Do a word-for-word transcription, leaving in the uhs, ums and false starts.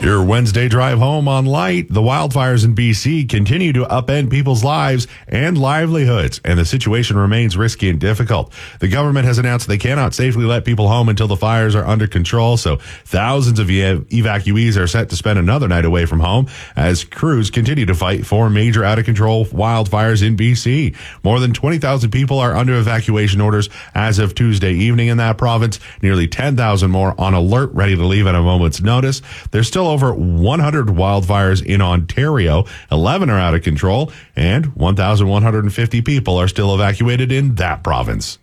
Your Wednesday drive home on Light. The wildfires in B C continue to upend people's lives and livelihoods, and the situation remains risky and difficult. The government has announced they cannot safely let people home until the fires are under control, so thousands of ev- evacuees are set to spend another night away from home as crews continue to fight four major out-of-control wildfires in B C. More than twenty thousand people are under evacuation orders as of Tuesday evening in that province. Nearly ten thousand more on alert, ready to leave at a moment's notice. There's still over one hundred wildfires in Ontario. eleven are out of control, and one thousand one hundred fifty people are still evacuated in that province.